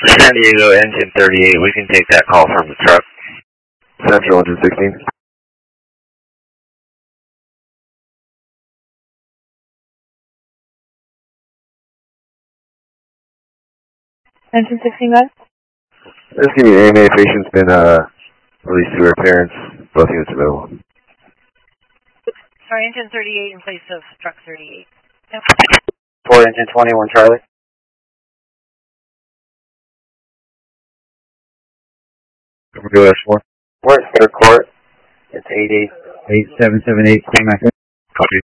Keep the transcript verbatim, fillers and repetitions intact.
San Diego, engine thirty-eight, we can take that call from the truck. Central, engine sixteen. Engine sixteen, guys? Just give me an A M A. Patient's been uh, released to her parents. Both units available. Sorry, engine thirty-eight in place of truck thirty-eight. Yep. four, engine twenty-one, Charlie. Go S four. Where's third court? It's eight eight. eight seven seven eight, same access. Copy.